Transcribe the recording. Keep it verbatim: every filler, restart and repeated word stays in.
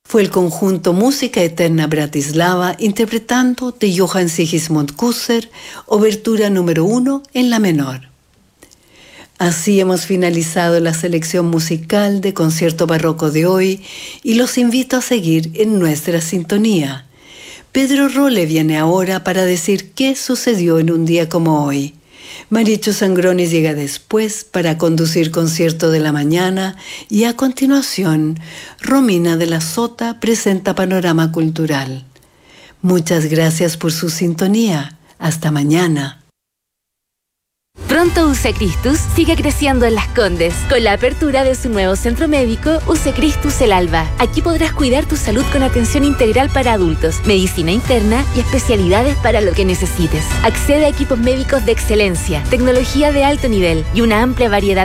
Fue el conjunto Música Eterna Bratislava interpretando de Johann Sigismund Kusser, obertura número uno en la menor. Así hemos finalizado la selección musical de concierto barroco de hoy y los invito a seguir en nuestra sintonía. Pedro Rolle viene ahora para decir qué sucedió en un día como hoy. Maricho Sangroni llega después para conducir concierto de la mañana y a continuación Romina de la Sota presenta Panorama Cultural. Muchas gracias por su sintonía. Hasta mañana. Pronto U C Christus sigue creciendo en Las Condes con la apertura de su nuevo centro médico U C Christus El Alba. Aquí podrás cuidar tu salud con atención integral para adultos, medicina interna y especialidades para lo que necesites. Accede a equipos médicos de excelencia, tecnología de alto nivel y una amplia variedad